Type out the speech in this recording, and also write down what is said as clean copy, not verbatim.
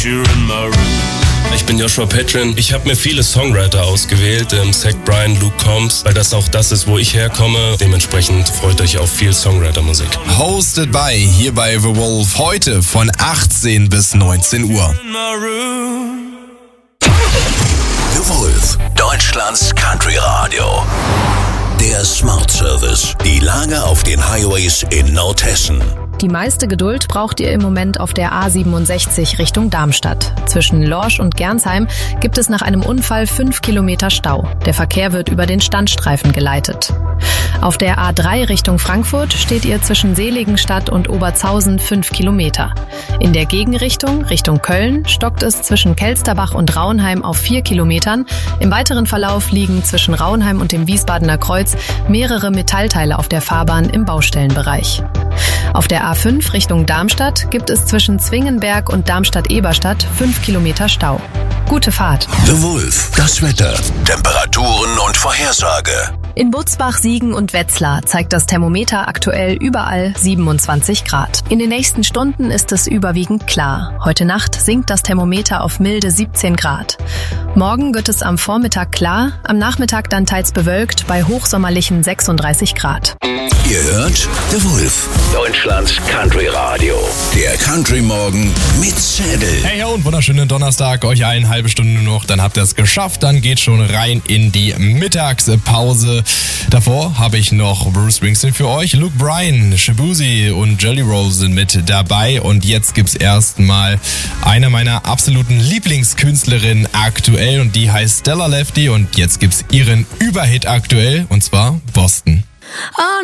Ich bin Joshua Petrin. Ich habe mir viele Songwriter ausgewählt, Zach Bryan, Luke Combs, weil das auch das ist, wo ich herkomme. Dementsprechend freut euch auf viel Songwriter-Musik. Hosted by hier bei The Wolf heute von 18 bis 19 Uhr. The Wolf, Deutschlands Country Radio. Der Smart Service. Die Lage auf den Highways in Nordhessen. Die meiste Geduld braucht ihr im Moment auf der A67 Richtung Darmstadt. Zwischen Lorsch und Gernsheim gibt es nach einem Unfall 5 Kilometer Stau. Der Verkehr wird über den Standstreifen geleitet. Auf der A3 Richtung Frankfurt steht ihr zwischen Seligenstadt und Oberzhausen 5 Kilometer. In der Gegenrichtung, Richtung Köln, stockt es zwischen Kelsterbach und Rauenheim auf 4 Kilometern. Im weiteren Verlauf liegen zwischen Rauenheim und dem Wiesbadener Kreuz mehrere Metallteile auf der Fahrbahn im Baustellenbereich. Auf der A5 Richtung Darmstadt gibt es zwischen Zwingenberg und Darmstadt-Eberstadt 5 Kilometer Stau. Gute Fahrt. The Wolf, das Wetter, Temperaturen und Vorhersage. In Butzbach, Siegen und Wetzlar zeigt das Thermometer aktuell überall 27 Grad. In den nächsten Stunden ist es überwiegend klar. Heute Nacht sinkt das Thermometer auf milde 17 Grad. Morgen wird es am Vormittag klar, am Nachmittag dann teils bewölkt bei hochsommerlichen 36 Grad. Ihr hört The Wolf, Deutschlands Country Radio. Der Country Morgen mit Zettel. Hey und wunderschönen Donnerstag, euch eine halbe Stunde nur noch, dann habt ihr es geschafft, dann geht schon rein in die Mittagspause. Davor habe ich noch Bruce Springsteen für euch, Luke Bryan, Shabuzi und Jelly Roll sind mit dabei und jetzt gibt's erstmal eine meiner absoluten Lieblingskünstlerinnen aktuell und die heißt Stella Lefty und jetzt gibt's ihren Überhit aktuell und zwar Boston.